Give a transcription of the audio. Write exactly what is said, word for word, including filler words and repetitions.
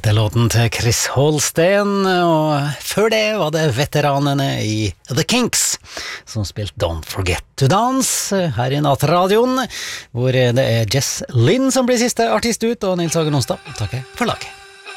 Dette er låten til Chris Holsten, og før det var det veteranene i The Kinks som spilte Don't Forget to Dance her i Nattradioen, hvor det er Jess Lynn som blir siste artist ut, og Nils Hagen Onsdag takker for laget.